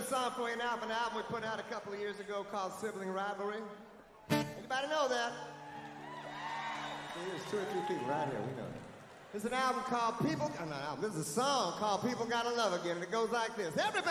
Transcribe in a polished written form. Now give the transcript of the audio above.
a song for you now from an album we put out a couple of years ago called Sibling Rivalry. Anybody know that? There's 2 or 3 people right here, we know. There's an album called People, not an album, this is a song called People Gotta Love Again, and it goes like this. Everybody!